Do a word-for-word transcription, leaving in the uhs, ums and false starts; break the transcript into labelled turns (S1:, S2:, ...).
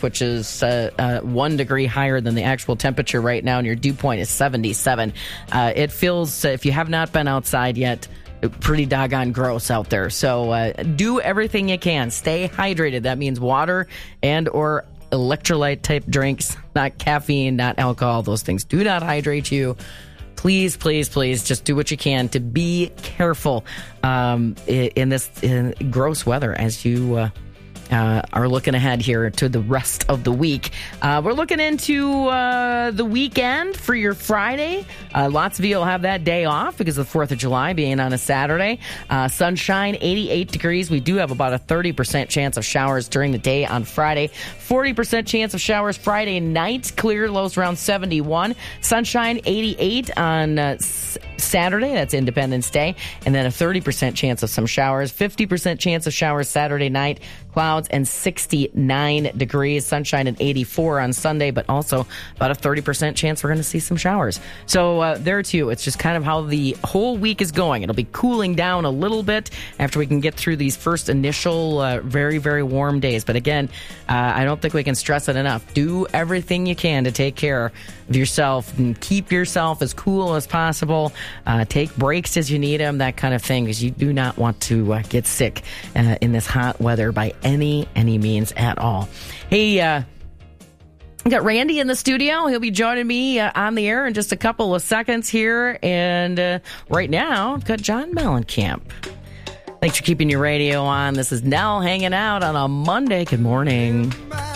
S1: which is uh, uh, one degree higher than the actual temperature right now, and your dew point is seventy-seven. Uh, it feels, uh, if you have not been outside yet, pretty doggone gross out there. So uh, do everything you can. Stay hydrated. That means water and or electrolyte type drinks, not caffeine, not alcohol. Those things do not hydrate you. Please, please, please just do what you can to be careful um, in this in gross weather as you uh, uh, are looking ahead here to the rest of the week. Uh, we're looking into uh, the weekend for your Friday. Uh, lots of you will have that day off because of the fourth of July being on a Saturday. Uh, sunshine, eighty-eight degrees. We do have about a thirty percent chance of showers during the day on Friday. forty percent chance of showers Friday night. Clear, lows around seventy-one. Sunshine, eighty-eight on uh, s- Saturday. That's Independence Day. And then a thirty percent chance of some showers. fifty percent chance of showers Saturday night. Clouds and sixty-nine degrees. Sunshine and eighty-four on Sunday, but also about a thirty percent chance we're going to see some showers. So uh, there too, it's just kind of how the whole week is going. It'll be cooling down a little bit after we can get through these first initial uh, very, very warm days. But again, uh, I don't think we can stress it enough. Do everything you can to take care of yourself and keep yourself as cool as possible. Uh, take breaks as you need them, that kind of thing, because you do not want to uh, get sick uh, in this hot weather by any any means at all. Hey, uh, we got Randy in the studio. He'll be joining me uh, on the air in just a couple of seconds here. And uh, right now, I've got John Mellencamp. Thanks for keeping your radio on. This is Nell hanging out on a Monday. Good morning.